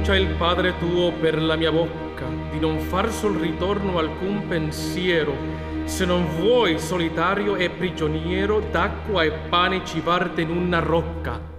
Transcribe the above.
Pronuncia il Padre tuo per la mia bocca, di non far sul ritorno alcun pensiero, se non vuoi solitario e prigioniero d'acqua e pane cibarti in una rocca.